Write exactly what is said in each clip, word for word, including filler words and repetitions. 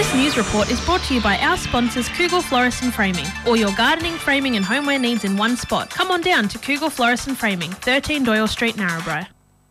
This news report is brought to you by our sponsors Kugel Florist and Framing. All your gardening, framing and homeware needs in one spot. Come on down to Kugel Florist and Framing, thirteen Doyle Street, Narrabri.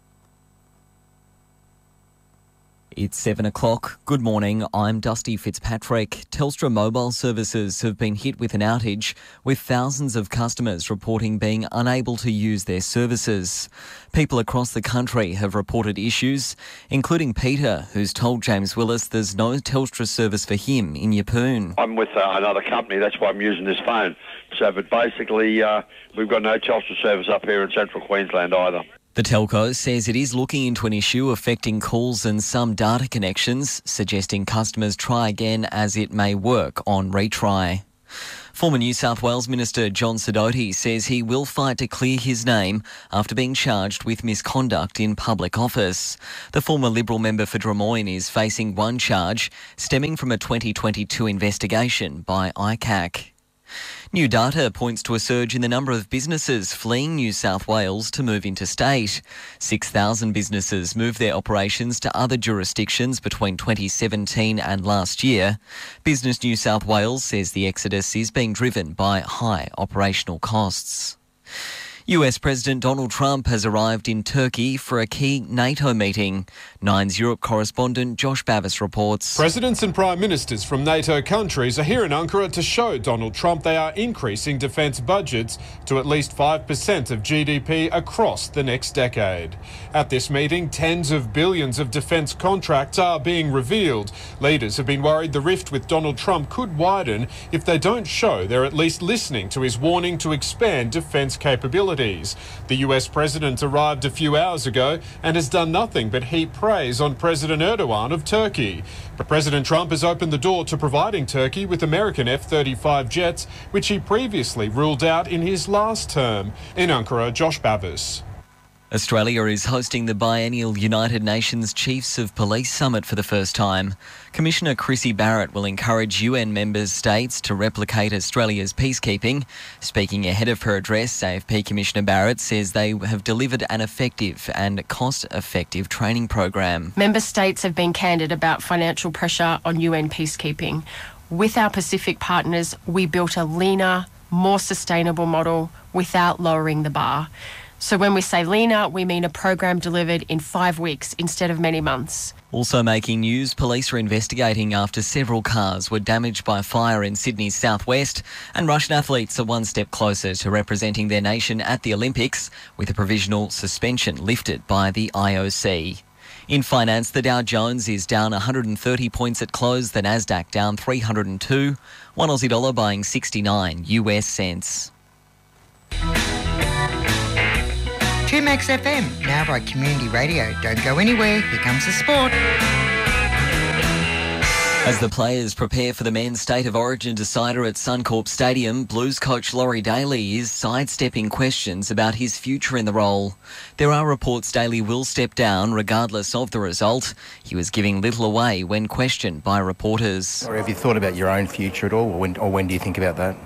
It's seven o'clock. Good morning, I'm Dusty Fitzpatrick. Telstra mobile services have been hit with an outage, with thousands of customers reporting being unable to use their services. People across the country have reported issues, including Peter, who's told James Willis there's no Telstra service for him in Yeppoon. I'm with uh, another company, that's why I'm using this phone. So, but basically, uh, we've got no Telstra service up here in central Queensland either. The telco says it is looking into an issue affecting calls and some data connections, suggesting customers try again as it may work on retry. Former New South Wales Minister John Sidoti says he will fight to clear his name after being charged with misconduct in public office. The former Liberal member for Drummoyne is facing one charge stemming from a twenty twenty-two investigation by I C A C. New data points to a surge in the number of businesses fleeing New South Wales to move interstate. six thousand businesses moved their operations to other jurisdictions between twenty seventeen and last year. Business New South Wales says the exodus is being driven by high operational costs. U S President Donald Trump has arrived in Turkey for a key NATO meeting. Nine's Europe correspondent Josh Bavis reports. Presidents and prime ministers from NATO countries are here in Ankara to show Donald Trump they are increasing defence budgets to at least five percent of G D P across the next decade. At this meeting, tens of billions of defence contracts are being revealed. Leaders have been worried the rift with Donald Trump could widen if they don't show they're at least listening to his warning to expand defence capabilities. The U S president arrived a few hours ago and has done nothing but heap praise on President Erdogan of Turkey. But President Trump has opened the door to providing Turkey with American F thirty-five jets, which he previously ruled out in his last term. In Ankara, Josh Bavis. Australia is hosting the biennial United Nations Chiefs of Police Summit for the first time. Commissioner Chrissy Barrett will encourage U N member states to replicate Australia's peacekeeping. Speaking ahead of her address, A F P Commissioner Barrett says they have delivered an effective and cost-effective training program. Member states have been candid about financial pressure on U N peacekeeping. With our Pacific partners, we built a leaner, more sustainable model without lowering the bar. So when we say leaner, we mean a program delivered in five weeks instead of many months. Also making news, police are investigating after several cars were damaged by fire in Sydney's southwest, and Russian athletes are one step closer to representing their nation at the Olympics, with a provisional suspension lifted by the I O C. In finance, the Dow Jones is down one hundred thirty points at close, the Nasdaq down three hundred two, one Aussie dollar buying sixty-nine U S cents. two Max F M, now by Community Radio. Don't go anywhere, here comes the sport. As the players prepare for the men's State of Origin decider at Suncorp Stadium, Blues coach Laurie Daly is sidestepping questions about his future in the role. There are reports Daly will step down regardless of the result. He was giving little away when questioned by reporters. Or have you thought about your own future at all, or when, or when do you think about that?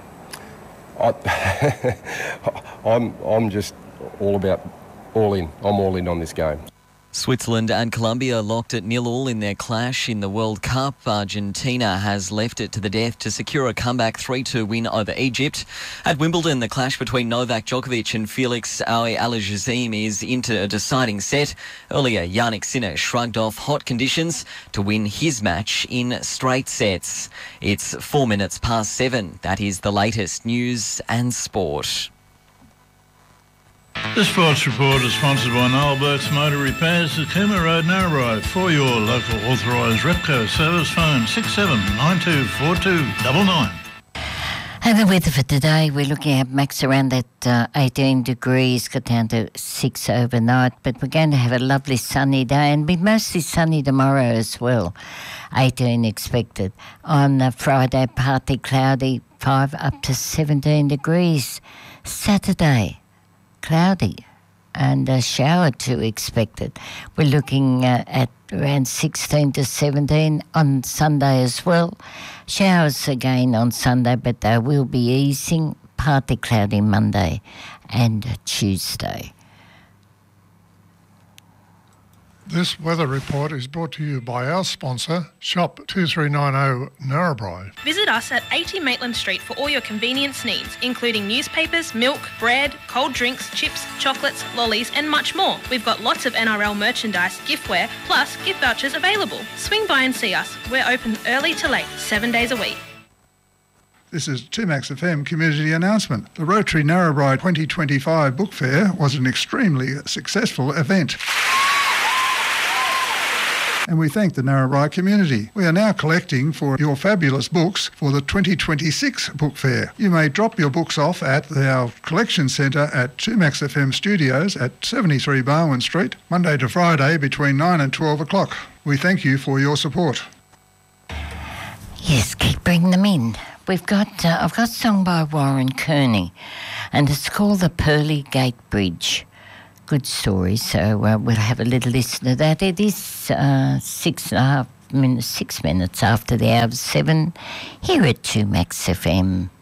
I, I'm, I'm just all about all in. I'm all in on this game. Switzerland and Colombia locked at nil all in their clash in the World Cup. Argentina has left it to the death to secure a comeback three two win over Egypt. At Wimbledon, the clash between Novak Djokovic and Felix Auger-Aliassime is into a deciding set. Earlier, Jannik Sinner shrugged off hot conditions to win his match in straight sets. It's four minutes past seven. That is the latest news and sport. The Sports Report is sponsored by Noel Burke's Motor Repairs at Cooma Road, Narrabri. For your local authorised Repco service, phone six seven nine two four two nine nine. And the weather for today, we're looking at max around that uh, eighteen degrees, got down to six overnight, but we're going to have a lovely sunny day and be mostly sunny tomorrow as well. eighteen expected. On uh, Friday, partly cloudy, five up to seventeen degrees. Saturday, cloudy and a shower too expected. We're looking uh, at around sixteen to seventeen on Sunday as well. Showers again on Sunday, but they will be easing. Partly cloudy Monday and Tuesday. This weather report is brought to you by our sponsor, Shop two three nine zero Narrabri. Visit us at eighty Maitland Street for all your convenience needs, including newspapers, milk, bread, cold drinks, chips, chocolates, lollies and much more. We've got lots of N R L merchandise, giftware, plus gift vouchers available. Swing by and see us. We're open early to late, seven days a week. This is two Max F M community announcement. The Rotary Narrabri twenty twenty-five Book Fair was an extremely successful event. And we thank the Narrabri community. We are now collecting for your fabulous books for the twenty twenty-six Book Fair. You may drop your books off at our collection centre at two Max F M Studios at seventy-three Barwon Street, Monday to Friday between nine and twelve o'clock. We thank you for your support. Yes, keep bringing them in. We've got, uh, I've got a song by Warren Kearney, and it's called The Pearly Gate Bridge. Good story, so uh, we'll have a little listen to that. It is uh, six and a half minutes, six minutes after the hour of seven here at two Max F M.